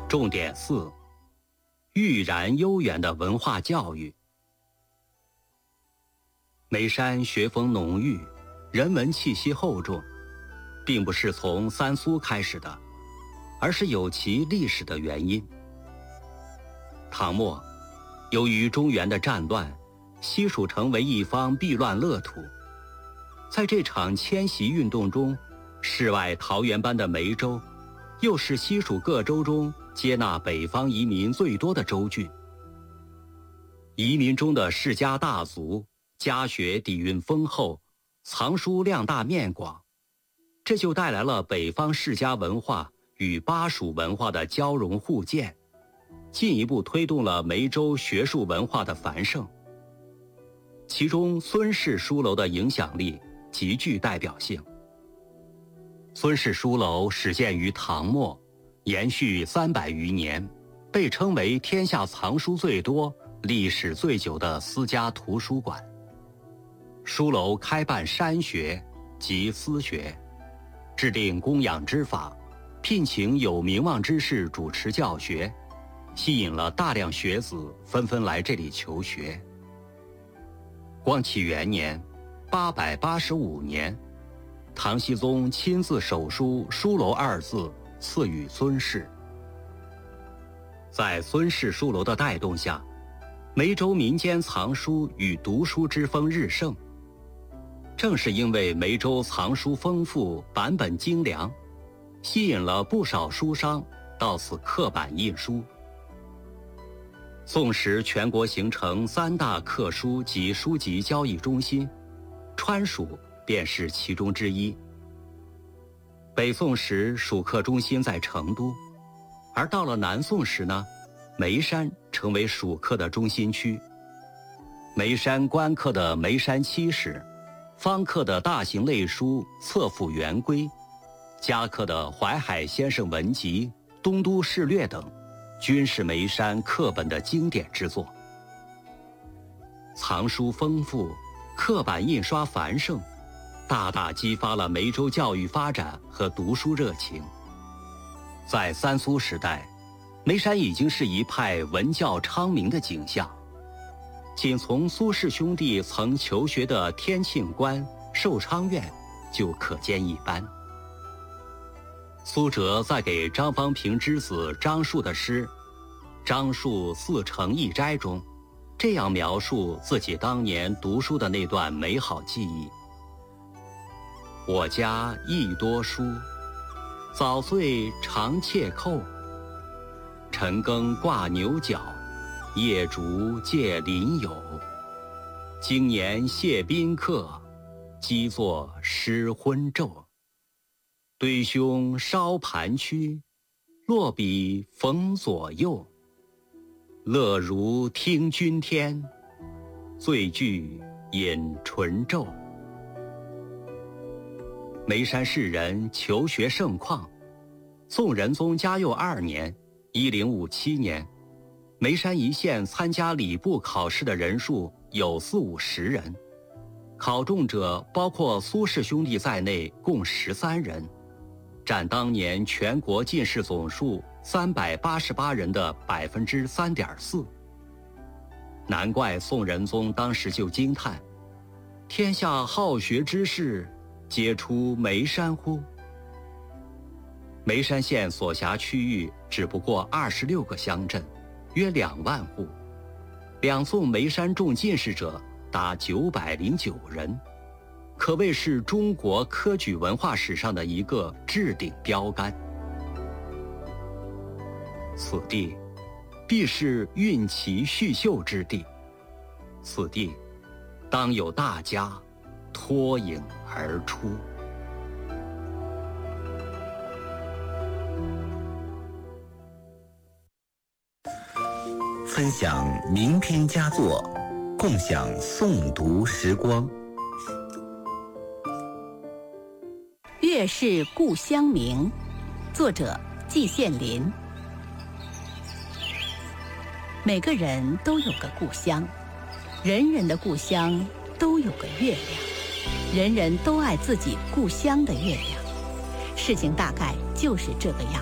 重点4：裕然悠远的文化教育。眉山学风浓郁，人文气息厚重，并不是从三苏开始的，而是有其历史的原因。唐末，由于中原的战乱，西蜀成为一方避乱乐土。在这场迁徙运动中，世外桃源般的梅州，又是西蜀各州中接纳北方移民最多的州郡。移民中的世家大族，家学底蕴丰厚，藏书量大面广，这就带来了北方世家文化与巴蜀文化的交融互鉴，进一步推动了梅州学术文化的繁盛。其中孙氏书楼的影响力极具代表性。孙氏书楼始建于唐末，延续300余年，被称为天下藏书最多、历史最久的私家图书馆。书楼开办山学及私学，制定供养之法，聘请有名望之士主持教学，吸引了大量学子纷纷来这里求学。光启元年885年，唐僖宗亲自手书“书楼”2字，赐予孙氏。在孙氏书楼的带动下，梅州民间藏书与读书之风日盛。正是因为梅州藏书丰富，版本精良，吸引了不少书商到此刻版印书。宋时全国形成3大刻书及书籍交易中心，川蜀便是其中之一。北宋时蜀刻中心在成都，而到了南宋时呢，眉山成为蜀刻的中心区。眉山官刻的眉山七史，方刻的大型类书《册府元规》，家刻的淮海先生文集、东都事略等，均是眉山刻本的经典之作。藏书丰富，刻版印刷繁盛，大大激发了梅州教育发展和读书热情。在三苏时代，眉山已经是一派文教昌明的景象。仅从苏氏兄弟曾求学的天庆观、寿昌院就可见一斑。苏辙在给张方平之子张树的诗《张树四城一斋》中，这样描述自己当年读书的那段美好记忆：我家亦多书，早岁常窃扣，晨更挂牛角，夜烛借邻友。今年谢宾客，积作诗昏咒。对兄烧盘曲，落笔逢左右。乐如听君天，醉句饮醇咒。眉山士人求学盛况。宋仁宗嘉佑2年（1057年），眉山一县参加礼部考试的人数有40-50人，考中者包括苏氏兄弟在内共13人，占当年全国进士总数388人的3.4%。难怪宋仁宗当时就惊叹：天下好学之士，皆出眉山乎？眉山县所辖区域只不过26个乡镇，约2万户，两宋眉山中进士者达909人，可谓是中国科举文化史上的一个置顶标杆。此地必是运奇叙秀之地，此地当有大家脱颖而出。 分享名篇佳作，共享诵读时光。 月是故乡明，作者季羡林。每个人都有个故乡，人人的故乡都有个月亮，人人都爱自己故乡的月亮。事情大概就是这个样。